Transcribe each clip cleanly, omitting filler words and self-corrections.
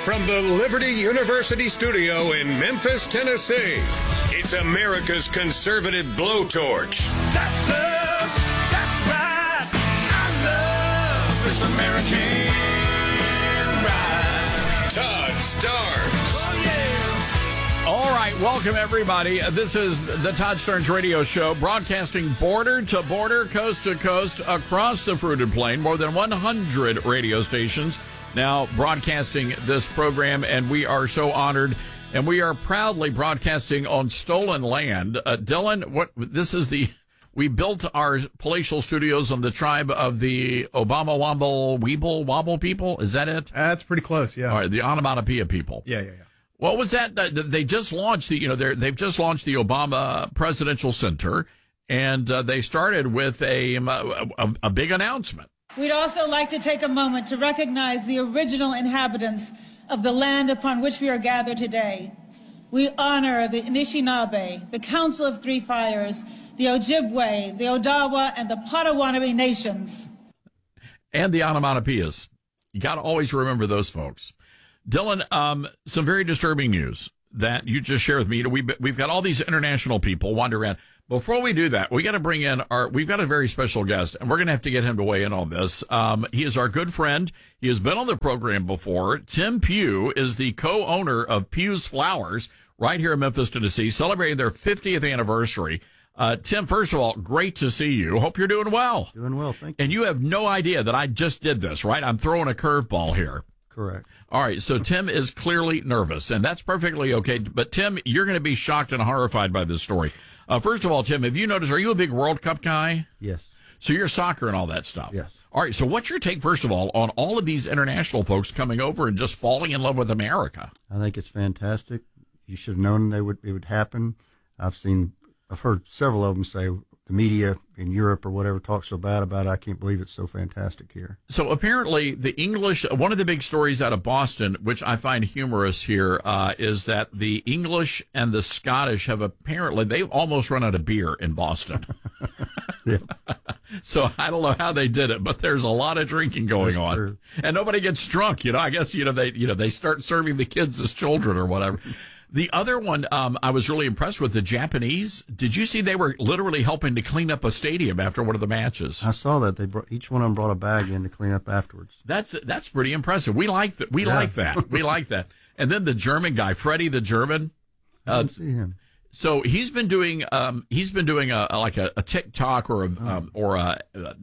from the Liberty University studio in Memphis, Tennessee, it's America's conservative blowtorch. That's us. That's right. I love this American ride. Todd Starnes. Oh, yeah. All right, welcome everybody. This is the Todd Starnes Radio Show, broadcasting border to border, coast to coast, across the fruited plain. More than 100 radio stations now broadcasting this program, and we are so honored. And we are proudly broadcasting on stolen land. Dylan, we built our palatial studios on the tribe of the Obama Womble Weeble Wobble people. Is that it? That's pretty close, yeah. All right, the Onomatopoeia people. Yeah. What was that? They just launched they've just launched the Obama Presidential Center, and they started with a big announcement. We'd also like to take a moment to recognize the original inhabitants of the land upon which we are gathered today. We honor the Anishinaabe, the Council of Three Fires, the Ojibwe, the Odawa, and the Potawatomi nations. And the onomatopoeias. You got to always remember those folks. Dylan, some very disturbing news that you just shared with me. We've got all these international people wandering around. Before we do that, we got to bring in we've got a very special guest, and we're going to have to get him to weigh in on this. He is our good friend. He has been on the program before. Tim Pugh is the co-owner of Pugh's Flowers right here in Memphis, Tennessee, celebrating their 50th anniversary. Tim, first of all, great to see you. Hope you're doing well. Doing well, thank you. And you have no idea that I just did this, right? I'm throwing a curveball here. Correct. All right, so Tim is clearly nervous, and that's perfectly okay. But, Tim, you're going to be shocked and horrified by this story. First of all, Tim, have you noticed, are you a big World Cup guy? Yes. So you're soccer and all that stuff? Yes. All right, so what's your take, first of all, on all of these international folks coming over and just falling in love with America? I think it's fantastic. You should have known it would happen. I've heard several of them say the media in Europe or whatever talks so bad about it. I can't believe it's so fantastic here. So apparently the English, one of the big stories out of Boston, which I find humorous here, is that the English and the Scottish they've almost run out of beer in Boston. Yeah. So I don't know how they did it, but there's a lot of drinking going on. True. And nobody gets drunk. I guess, they start serving the kids as children or whatever. The other one, I was really impressed with the Japanese. Did you see they were literally helping to clean up a stadium after one of the matches? I saw that each one of them brought a bag in to clean up afterwards. That's pretty impressive. We like that. We like that. And then the German guy, Freddie the German. I didn't see him. So he's been doing a TikTok or a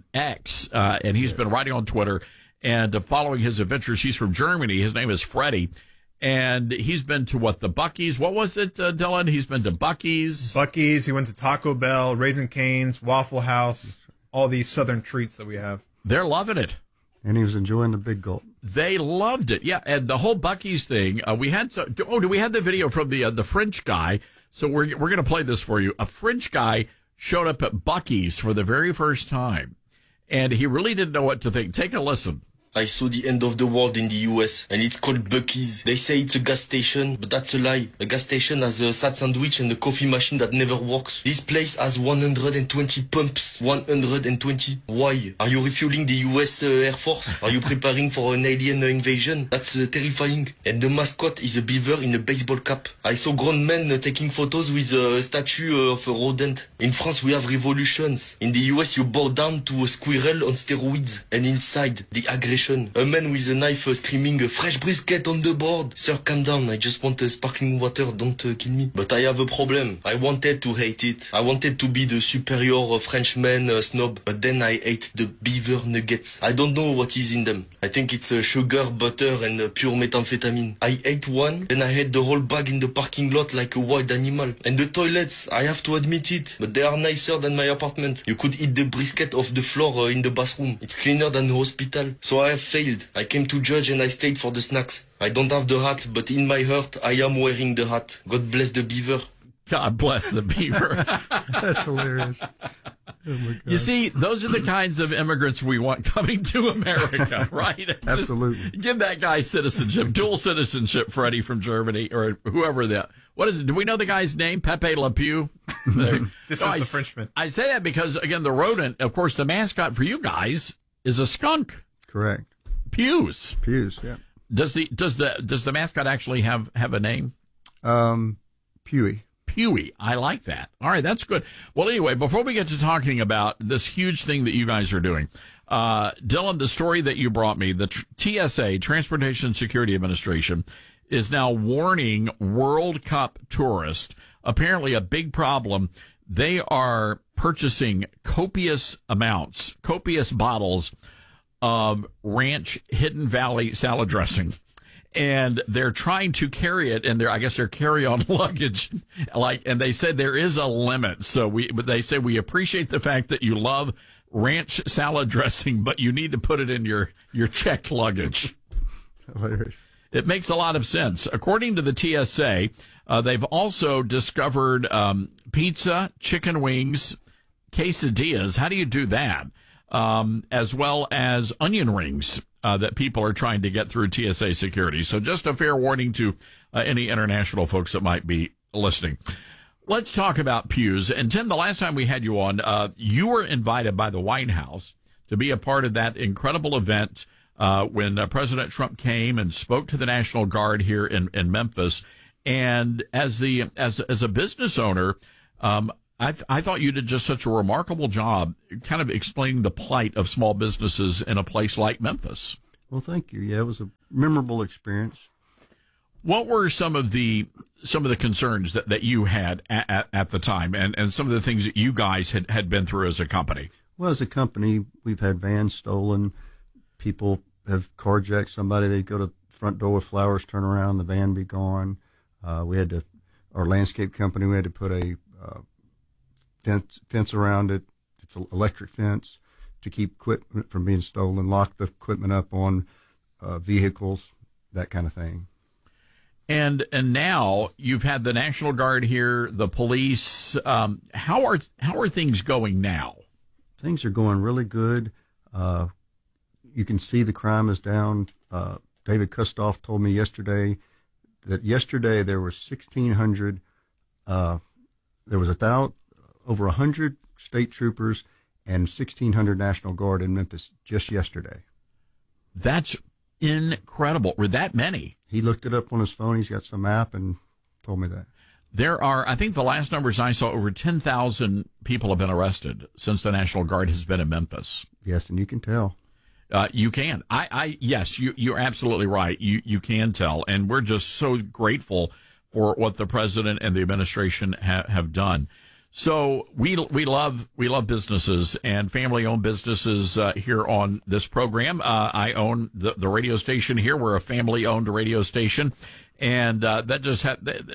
X, and he's been writing on Twitter and following his adventures. He's from Germany. His name is Freddie. And he's been to the Buc-ee's? What was it, Dylan? He's been to Buc-ee's. Buc-ee's, he went to Taco Bell, Raising Cane's, Waffle House, all these southern treats that we have. They're loving it. And he was enjoying the big gulp. They loved it. Yeah, and the whole Buc-ee's thing, do we have the video from the French guy? So we're going to play this for you. A French guy showed up at Buc-ee's for the very first time, and he really didn't know what to think. Take a listen. I saw the end of the world in the US, and it's called Buc-ee's. They say it's a gas station, but that's a lie. A gas station has a sad sandwich and a coffee machine that never works. This place has 120 pumps. 120. Why? Are you refueling the US Air Force? Are you preparing for an alien invasion? That's terrifying. And the mascot is a beaver in a baseball cap. I saw grown men taking photos with a statue of a rodent. In France, we have revolutions. In the US, you bow down to a squirrel on steroids. And inside, the aggression. A man with a knife screaming, "A fresh brisket on the board." Sir, calm down. I just want sparkling water. Don't kill me. But I have a problem. I wanted to hate it. I wanted to be the superior Frenchman snob. But then I ate the beaver nuggets. I don't know what is in them. I think it's sugar, butter, and pure methamphetamine. I ate one, then I had the whole bag in the parking lot like a wild animal. And the toilets, I have to admit it, but they are nicer than my apartment. You could eat the brisket off the floor in the bathroom. It's cleaner than the hospital. So I have failed. I came to judge and I stayed for the snacks. I don't have the hat, but in my heart, I am wearing the hat. God bless the beaver. God bless the beaver. That's hilarious. Oh my God. You see, those are the kinds of immigrants we want coming to America, right? Absolutely. Just give that guy citizenship, dual citizenship, Freddie from Germany, or whoever that. What is it? Do we know the guy's name? Pepe Le Pew? This is the Frenchman. I say that because, again, the rodent, of course, the mascot for you guys is a skunk. Correct. Pews. Pews, yeah. Does the mascot actually have a name? Pewee. Pewee. I like that. All right, that's good. Well, anyway, before we get to talking about this huge thing that you guys are doing, Dylan, the story that you brought me, the TSA, Transportation Security Administration, is now warning World Cup tourists. Apparently a big problem. They are purchasing copious bottles of Ranch Hidden Valley salad dressing. And they're trying to carry it in their carry-on luggage. And they said there is a limit. But they say we appreciate the fact that you love ranch salad dressing, but you need to put it in your checked luggage. Hilarious. It makes a lot of sense. According to the TSA, they've also discovered pizza, chicken wings, quesadillas. How do you do that? As well as onion rings that people are trying to get through TSA security. So just a fair warning to any international folks that might be listening. Let's talk about pews. And Tim, the last time we had you on, you were invited by the White House to be a part of that incredible event when President Trump came and spoke to the National Guard here in Memphis. And as a business owner, I thought you did just such a remarkable job kind of explaining the plight of small businesses in a place like Memphis. Well, thank you. Yeah, it was a memorable experience. What were some of the concerns that you had at the time and some of the things that you guys had been through as a company? Well, as a company, we've had vans stolen. People have carjacked somebody. They'd go to the front door with flowers, turn around, the van be gone. Our landscape company, we had to put a fence around it. It's an electric fence to keep equipment from being stolen, lock the equipment up on vehicles, that kind of thing. And now you've had the National Guard here, the police. How are things going now? Things are going really good. You can see the crime is down. David Kustoff told me yesterday that there were 1,600. There was over 100 state troopers and 1,600 National Guard in Memphis just yesterday. That's incredible. Were that many? He looked it up on his phone. He's got some app and told me that. There are, I think the last numbers I saw, over 10,000 people have been arrested since the National Guard has been in Memphis. Yes, and you can tell. You can. Yes, you're absolutely right. You can tell. And we're just so grateful for what the president and the administration have done. So we love businesses and family-owned businesses here on this program. I own the radio station here. We're a family-owned radio station, and that just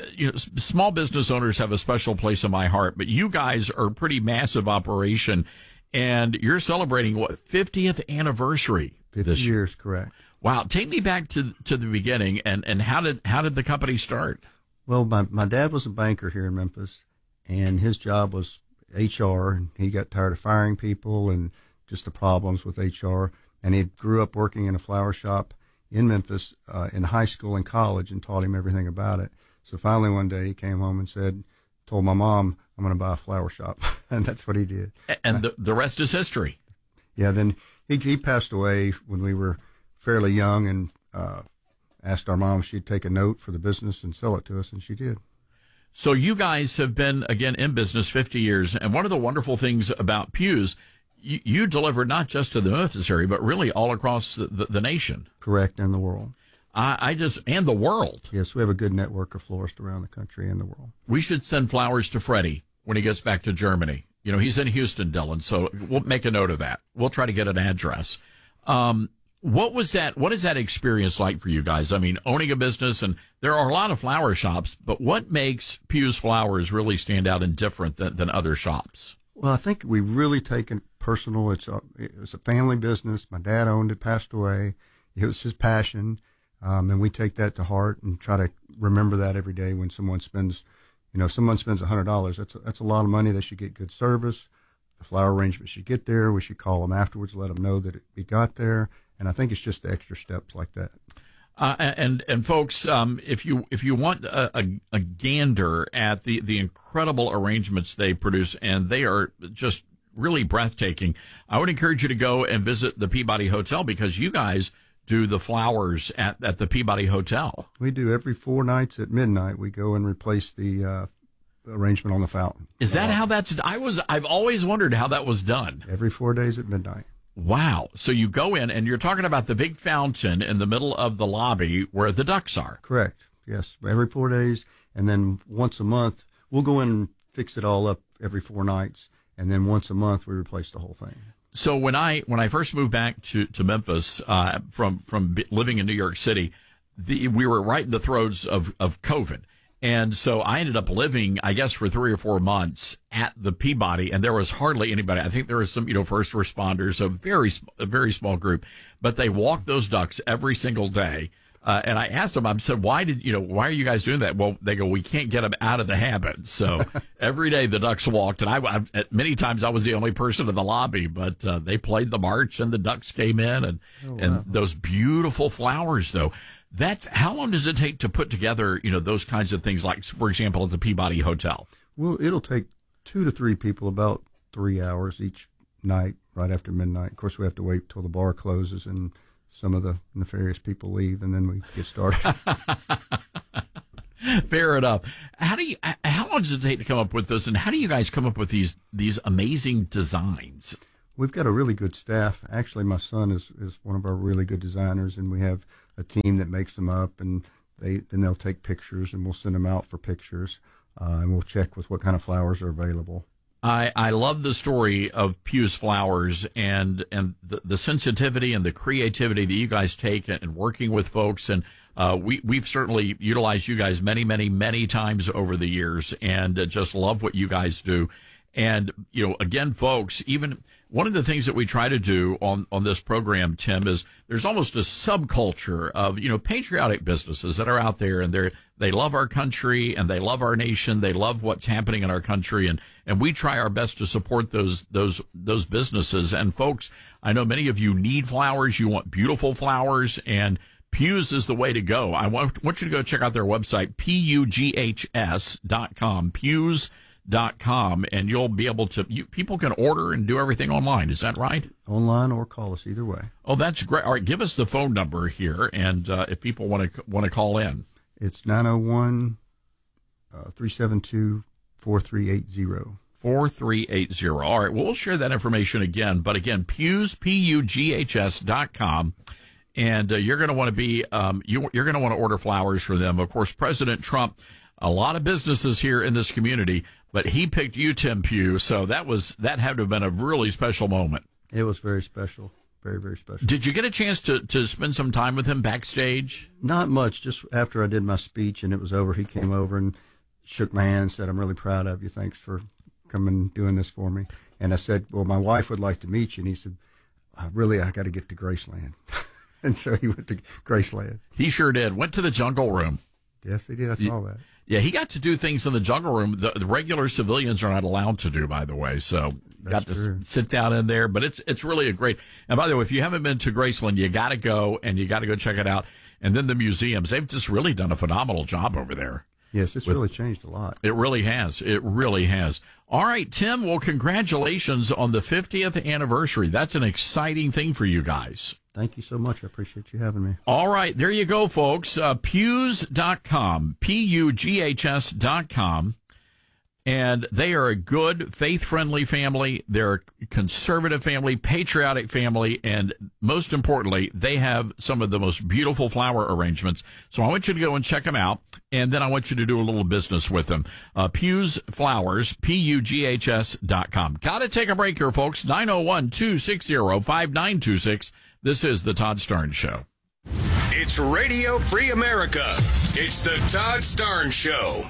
small business owners have a special place in my heart. But you guys are a pretty massive operation, and you're celebrating 50th anniversary. 50 years, correct. Wow, take me back to the beginning, and how did the company start? Well, my dad was a banker here in Memphis. And his job was HR, and he got tired of firing people and just the problems with HR. And he grew up working in a flower shop in Memphis in high school and college and taught him everything about it. So finally one day he came home and told my mom, I'm going to buy a flower shop. And that's what he did. And the rest is history. Yeah, then he passed away when we were fairly young and asked our mom if she'd take a note for the business and sell it to us, and she did. So you guys have been, again, in business 50 years, and one of the wonderful things about Pews, you deliver not just to the Memphis area, but really all across the nation. Correct, and the world. And the world. Yes, we have a good network of florists around the country and the world. We should send flowers to Freddie when he gets back to Germany. You know, he's in Houston, Dylan, so we'll make a note of that. We'll try to get an address. What is that experience like for you guys? I mean, owning a business, and there are a lot of flower shops, but what makes Pews Flowers really stand out and different than other shops? Well, I think we really take it personal. It was a family business. My dad owned it, passed away. It was his passion, and we take that to heart and try to remember that every day when someone spends, someone spends $100. That's a lot of money. They should get good service. The flower arrangement should get there. We should call them afterwards, let them know that it got there. And I think it's just the extra steps like that. And folks, if you want a gander at the incredible arrangements they produce, and they are just really breathtaking, I would encourage you to go and visit the Peabody Hotel, because you guys do the flowers at the Peabody Hotel? We do every 4 nights at midnight. We go and replace the arrangement on the fountain. Is that how that's? I've always wondered how that was done. Every 4 days at midnight. Wow. So you go in and you're talking about the big fountain in the middle of the lobby where the ducks are. Correct. Yes. Every 4 days. And then once a month, we'll go in and fix it all up every 4 nights. And then once a month, we replace the whole thing. So when I first moved back to Memphis, from living in New York City, we were right in the throes of COVID. And so I ended up living, I guess, for 3 or 4 months at the Peabody, and there was hardly anybody. I think there was some, first responders, a very small group, but they walked those ducks every single day. And I asked them, I said, why are you guys doing that? Well, they go, we can't get them out of the habit. So every day the ducks walked, and I many times I was the only person in the lobby, but they played the march and the ducks came in, and those beautiful flowers though. How long does it take to put together, those kinds of things, like, for example, at the Peabody Hotel? Well, it'll take 2 to 3 people about 3 hours each night, right after midnight. Of course, we have to wait till the bar closes and some of the nefarious people leave, and then we get started. Fair enough. How long does it take to come up with this, and how do you guys come up with these amazing designs? We've got a really good staff. Actually, my son is one of our really good designers, and we have a team that makes them up, and they'll take pictures, and we'll send them out for pictures, and we'll check with what kind of flowers are available. I love the story of Pugh's Flowers and the sensitivity and the creativity that you guys take in working with folks, and we've certainly utilized you guys many, many, many times over the years, and just love what you guys do. And again, folks, even one of the things that we try to do on this program, Tim, is there's almost a subculture of, patriotic businesses that are out there, and they love our country and they love our nation. They love what's happening in our country. And we try our best to support those businesses. And folks, I know many of you need flowers. You want beautiful flowers, and Pugh's is the way to go. I want you to go check out their website, pughs.com, Pughs.com, and you'll be able to, people can order and do everything online. Is that right? Online or call us, either way. Oh, that's great. All right, give us the phone number here, and if people want to call in. It's 901-372-4380. 4380. All right, well, we'll share that information again. But again, Pughs, PUGHS.com. And you're going to want to be, you're going to want to order flowers for them. Of course, President Trump, a lot of businesses here in this community, but he picked you, Tim Pugh. So that had to have been a really special moment. It was very special. Very, very special. Did you get a chance to spend some time with him backstage? Not much. Just after I did my speech and it was over, he came over and shook my hand and said, "I'm really proud of you. Thanks for coming and doing this for me." And I said, "Well, my wife would like to meet you." And he said, I got to get to Graceland. And so he went to Graceland. He sure did. Went to the Jungle Room. Yes, he did. I saw that. Yeah, he got to do things in the Jungle Room the regular civilians are not allowed to do, by the way. So got to sit down in there. But it's really a great. And by the way, if you haven't been to Graceland, you got to go, and you got to go check it out. And then the museums, they've just really done a phenomenal job over there. Yes, it's really changed a lot. It really has. It really has. All right, Tim, well, congratulations on the 50th anniversary. That's an exciting thing for you guys. Thank you so much. I appreciate you having me. All right, there you go, folks. Pughs.com, PUGHS.com. And they are a good, faith-friendly family. They're a conservative family, patriotic family, and most importantly, they have some of the most beautiful flower arrangements. So I want you to go and check them out, and then I want you to do a little business with them. Pugh's Flowers, PUGHS.com. Got to take a break here, folks. 901-260-5926. This is The Todd Starnes Show. It's Radio Free America. It's The Todd Starnes Show.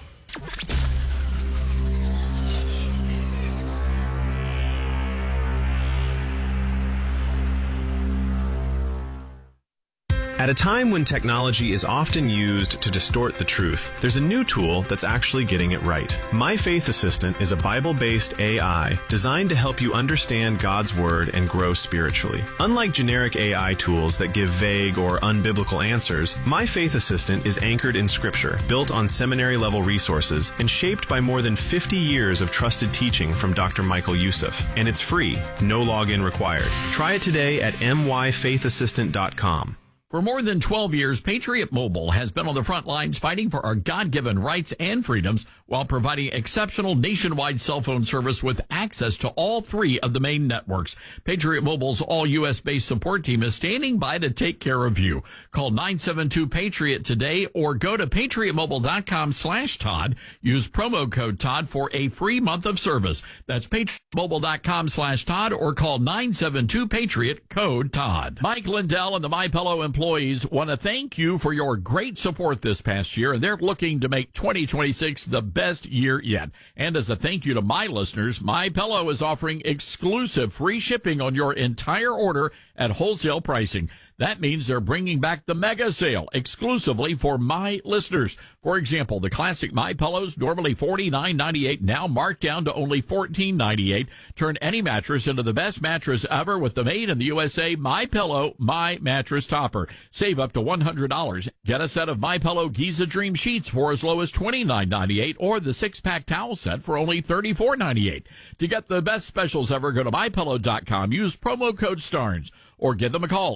At a time when technology is often used to distort the truth, there's a new tool that's actually getting it right. My Faith Assistant is a Bible-based AI designed to help you understand God's Word and grow spiritually. Unlike generic AI tools that give vague or unbiblical answers, My Faith Assistant is anchored in Scripture, built on seminary-level resources, and shaped by more than 50 years of trusted teaching from Dr. Michael Youssef. And it's free, no login required. Try it today at myfaithassistant.com. For more than 12 years, Patriot Mobile has been on the front lines fighting for our God-given rights and freedoms while providing exceptional nationwide cell phone service with access to all three of the main networks. Patriot Mobile's all U.S.-based support team is standing by to take care of you. Call 972-PATRIOT today or go to patriotmobile.com/Todd. Use promo code Todd for a free month of service. That's patriotmobile.com/Todd or call 972-PATRIOT code Todd. Mike Lindell and the MyPillow employees want to thank you for your great support this past year, and they're looking to make 2026 the best year yet. And as a thank you to my listeners, MyPillow is offering exclusive free shipping on your entire order at wholesale pricing. That means they're bringing back the mega sale exclusively for my listeners. For example, the classic My Pillows, normally $49.98, now marked down to only $14.98. Turn any mattress into the best mattress ever with the made in the USA My Pillow My Mattress Topper. Save up to $100. Get a set of My Pillow Giza Dream Sheets for as low as $29.98 or the 6-pack towel set for only $34.98. To get the best specials ever, go to MyPillow.com. Use promo code STARNS. Or give them a call,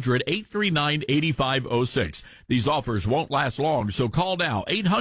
800-839-8506. These offers won't last long, so call now,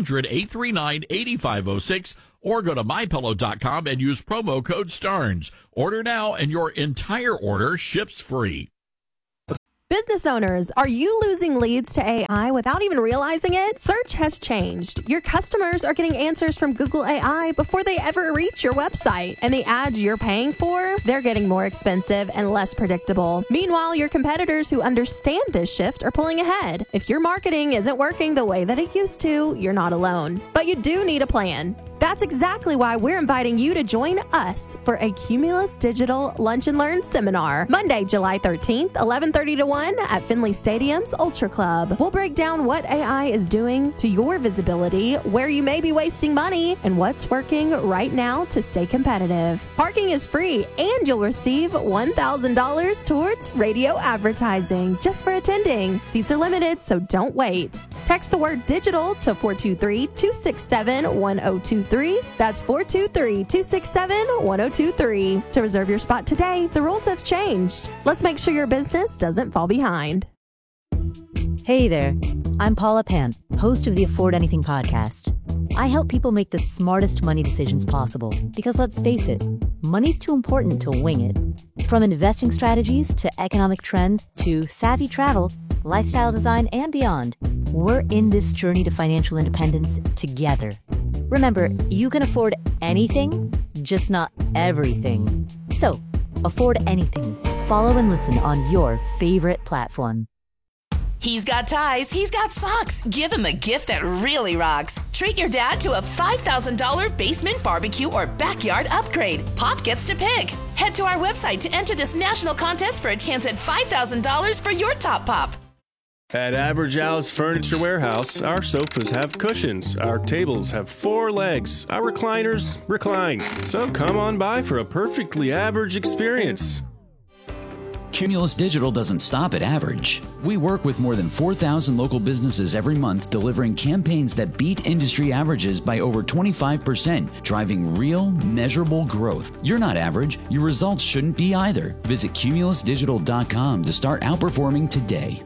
800-839-8506, or go to MyPillow.com and use promo code STARNS. Order now, and your entire order ships free. Business owners, are you losing leads to AI without even realizing it? Search has changed. Your customers are getting answers from Google AI before they ever reach your website. And the ads you're paying for, they're getting more expensive and less predictable. Meanwhile, your competitors who understand this shift are pulling ahead. If your marketing isn't working the way that it used to, you're not alone. But you do need a plan. That's exactly why we're inviting you to join us for a Cumulus Digital Lunch and Learn seminar, Monday, July 13th, 11:30 to 1 at Finley Stadium's Ultra Club. We'll break down what AI is doing to your visibility, where you may be wasting money, and what's working right now to stay competitive. Parking is free, and you'll receive $1,000 towards radio advertising just for attending. Seats are limited, so don't wait. Text the word digital to 423-267-1023. That's 423-267-1023 to reserve your spot today. The rules have changed. Let's make sure your business doesn't fall behind. Hey there, I'm Paula Pant, host of the Afford Anything podcast. I help people make the smartest money decisions possible because let's face it, money's too important to wing it. From investing strategies to economic trends to savvy travel, lifestyle design, and beyond, we're in this journey to financial independence together. Remember, you can afford anything, just not everything. So, afford anything. Follow and listen on your favorite platform. He's got ties, he's got socks. Give him a gift that really rocks. Treat your dad to a $5,000 basement barbecue or backyard upgrade. Pop gets to pick. Head to our website to enter this national contest for a chance at $5,000 for your top pop. At Average Al's Furniture Warehouse, our sofas have cushions, our tables have 4 legs, our recliners recline. So come on by for a perfectly average experience. Cumulus Digital doesn't stop at average. We work with more than 4,000 local businesses every month, delivering campaigns that beat industry averages by over 25%, driving real, measurable growth. You're not average. Your results shouldn't be either. Visit cumulusdigital.com to start outperforming today.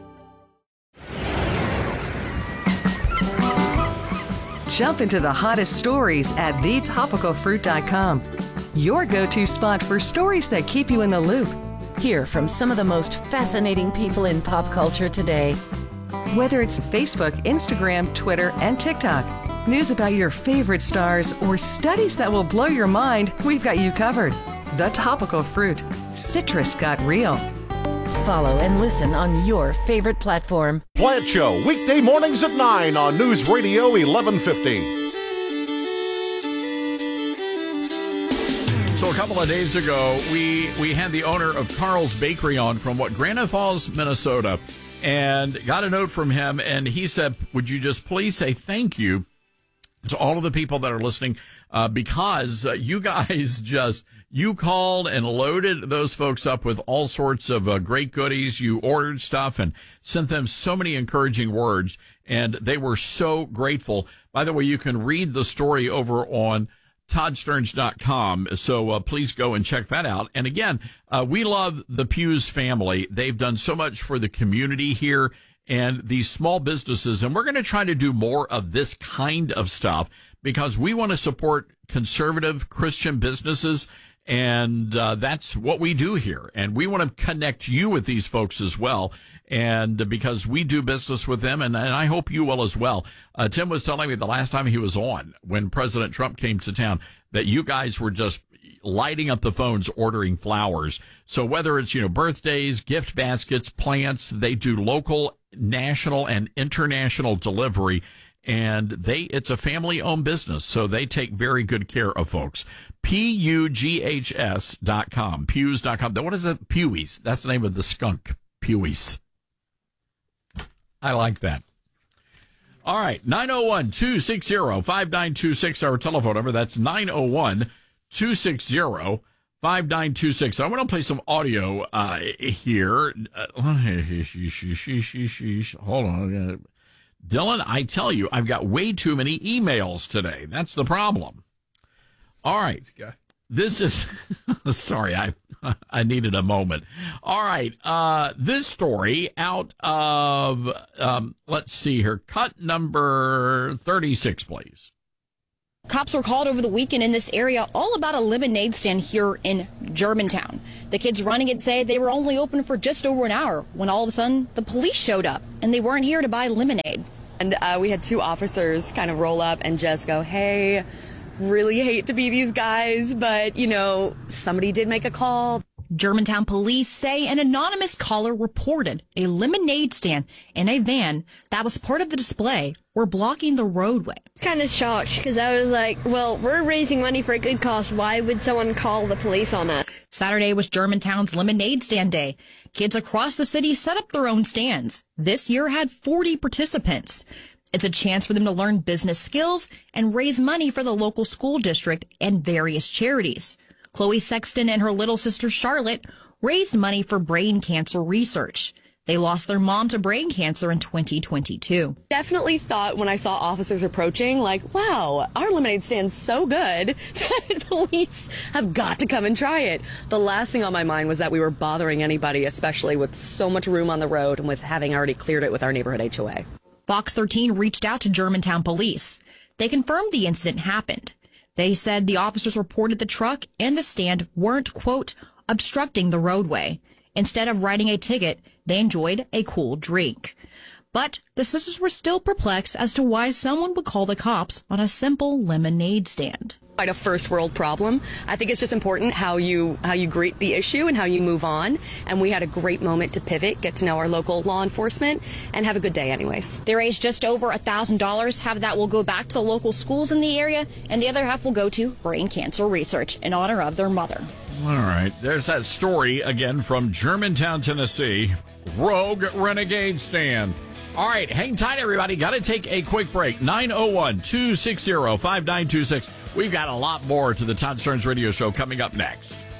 Jump into the hottest stories at thetopicalfruit.com. Your go-to spot for stories that keep you in the loop. Hear from some of the most fascinating people in pop culture today. Whether it's Facebook, Instagram, Twitter, and TikTok, news about your favorite stars, or studies that will blow your mind, we've got you covered. The Topical Fruit. Citrus got real. Follow and listen on your favorite platform. Plant Show, weekday mornings at 9 on News Radio 1150. So a couple of days ago, we had the owner of Carl's Bakery on from Granite Falls, Minnesota, and got a note from him, and he said, would you just please say thank you to all of the people that are listening, because you guys you called and loaded those folks up with all sorts of great goodies. You ordered stuff and sent them so many encouraging words, and they were so grateful. By the way, you can read the story over on ToddStearns.com, so please go and check that out. And again, we love the Pews family. They've done so much for the community here, and these small businesses. And we're going to try to do more of this kind of stuff because we want to support conservative Christian businesses. And that's what we do here. And we want to connect you with these folks as well. And because we do business with them, and I hope you will as well. Tim was telling me the last time he was on, when President Trump came to town, that you guys were just lighting up the phones ordering flowers. So whether it's, birthdays, gift baskets, plants, they do local, national, and international delivery. And it's a family-owned business, so they take very good care of folks. PUGHS.com, Pews.com. What is it? Pewies. That's the name of the skunk. Pewies. I like that. All right, 901-260-5926, our telephone number. That's 901-260-5926. I want to play some audio here. Hold on. Dylan, I tell you, I've got way too many emails today. That's the problem. All right. This is, sorry, I needed a moment. All right. This story out of, let's see here, cut number 36, please. Cops were called over the weekend in this area all about a lemonade stand here in Germantown. The kids running it say they were only open for just over an hour when all of a sudden the police showed up and they weren't here to buy lemonade. And we had two officers kind of roll up and just go, hey, really hate to be these guys, but, somebody did make a call. Germantown police say an anonymous caller reported a lemonade stand in a van that was part of the display were blocking the roadway. Kind of shocked because I was like, well, we're raising money for a good cause. Why would someone call the police on that? Saturday was Germantown's lemonade stand day. Kids across the city set up their own stands. This year had 40 participants. It's a chance for them to learn business skills and raise money for the local school district and various charities. Chloe Sexton and her little sister Charlotte raised money for brain cancer research. They lost their mom to brain cancer in 2022. Definitely thought when I saw officers approaching, like, wow, our lemonade stand's so good that police have got to come and try it. The last thing on my mind was that we were bothering anybody, especially with so much room on the road and with having already cleared it with our neighborhood HOA. Fox 13 reached out to Germantown police. They confirmed the incident happened. They said the officers reported the truck and the stand weren't, quote, obstructing the roadway. Instead of writing a ticket, they enjoyed a cool drink. But the sisters were still perplexed as to why someone would call the cops on a simple lemonade stand. Quite a first world problem. I think it's just important how you greet the issue and how you move on. And we had a great moment to pivot, get to know our local law enforcement, and have a good day anyways. They raised just over $1,000. Half of that will go back to the local schools in the area, and the other half will go to brain cancer research in honor of their mother. All right. There's that story again from Germantown, Tennessee. Rogue Renegade Stand. All right, hang tight, everybody. Got to take a quick break. 901-260-5926. We've got a lot more to the Todd Stearns Radio Show coming up next.